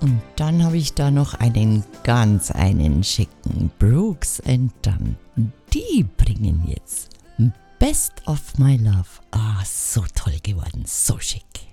Und dann habe ich da noch einen schicken Brooks and Dunn. Die bringen jetzt Best of My Love. Ah, so toll geworden, so schick.